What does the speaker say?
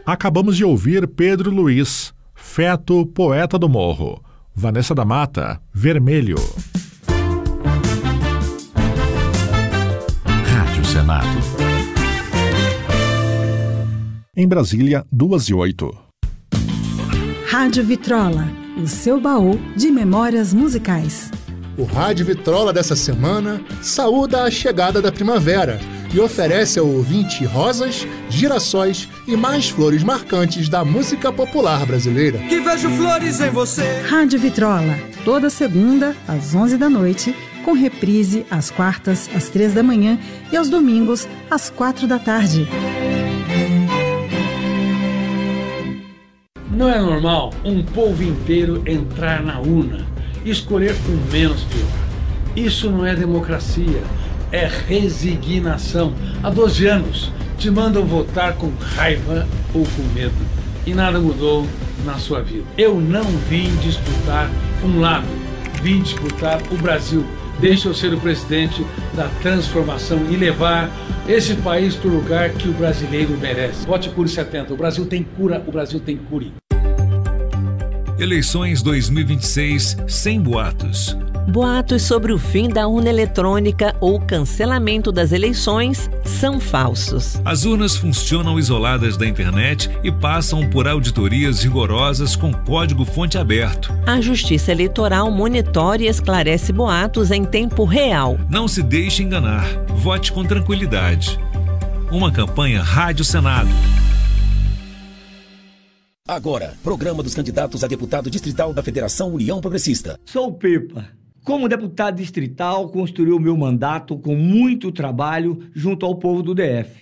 Acabamos de ouvir Pedro Luiz, Feto, Poeta do Morro. Vanessa da Mata, Vermelho. Rádio Senado. Em Brasília, 2h08. Rádio Vitrola, o seu baú de memórias musicais. O Rádio Vitrola dessa semana saúda a chegada da primavera e oferece ao ouvinte rosas, girassóis e mais flores marcantes da música popular brasileira. Que vejo flores em você. Rádio Vitrola, toda segunda, às 11 da noite, com reprise às quartas, às 3 da manhã e aos domingos, às 4 da tarde. Não é normal um povo inteiro entrar na urna e escolher o menos pior. Isso não é democracia, é resignação. Há 12 anos te mandam votar com raiva ou com medo e nada mudou na sua vida. Eu não vim disputar um lado, vim disputar o Brasil. Deixa eu ser o presidente da transformação e levar esse país para o lugar que o brasileiro merece. Vote Cure 70. O Brasil tem cura, o Brasil tem cure. Eleições 2026 sem boatos. Boatos sobre o fim da urna eletrônica ou cancelamento das eleições são falsos. As urnas funcionam isoladas da internet e passam por auditorias rigorosas com código-fonte aberto. A Justiça Eleitoral monitora e esclarece boatos em tempo real. Não se deixe enganar. Vote com tranquilidade. Uma campanha Rádio Senado. Agora, programa dos candidatos a deputado distrital da Federação União Progressista. Sou o Pepa. Como deputado distrital, construí o meu mandato com muito trabalho junto ao povo do DF.